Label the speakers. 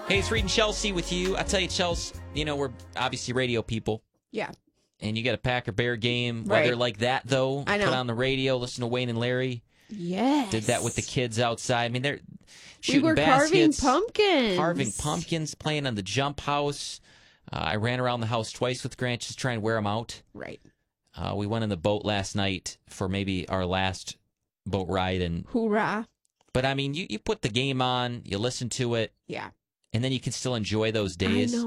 Speaker 1: Hey, it's Reed and Chelsea with you. I tell you, Chelsea, we're obviously radio people.
Speaker 2: Yeah.
Speaker 1: And you got a Packer Bear game.
Speaker 2: Right.
Speaker 1: Weather like that, though.
Speaker 2: I know.
Speaker 1: Put on the radio, listen to Wayne and Larry.
Speaker 2: Yes.
Speaker 1: Did that with the kids outside. I mean, they're shooting
Speaker 2: We were
Speaker 1: baskets.
Speaker 2: carving pumpkins.
Speaker 1: Playing on the jump house. I ran around the house twice with Grant just trying to wear them out.
Speaker 2: Right.
Speaker 1: We went in the boat last night for maybe our last boat ride.
Speaker 2: Hoorah.
Speaker 1: But, I mean, you put the game on, you listen to it.
Speaker 2: Yeah.
Speaker 1: And then you can still enjoy those days.
Speaker 2: I know.